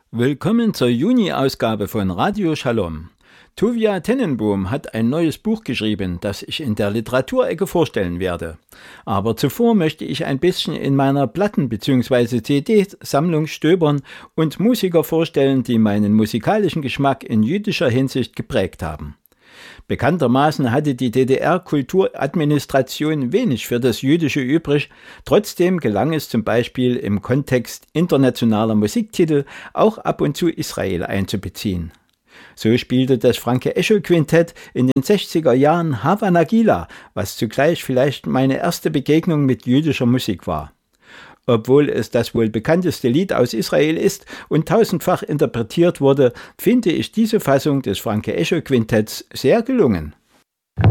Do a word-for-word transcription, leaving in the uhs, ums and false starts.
Willkommen zur Juni-Ausgabe von Radio Shalom. Tuvia Tennenbohm hat ein neues Buch geschrieben, das ich in der Literaturecke vorstellen werde. Aber zuvor möchte ich ein bisschen in meiner Platten- bzw. C D-Sammlung stöbern und Musiker vorstellen, die meinen musikalischen Geschmack in jüdischer Hinsicht geprägt haben. Bekanntermaßen hatte die D D R-Kulturadministration wenig für das Jüdische übrig, trotzdem gelang es zum Beispiel im Kontext internationaler Musiktitel auch ab und zu Israel einzubeziehen. So spielte das Franke Escho Quintett in den sechziger Jahren Hava Nagila, was zugleich vielleicht meine erste Begegnung mit jüdischer Musik war. Obwohl es das wohl bekannteste Lied aus Israel ist und tausendfach interpretiert wurde, finde ich diese Fassung des Franke Escho Quintetts sehr gelungen.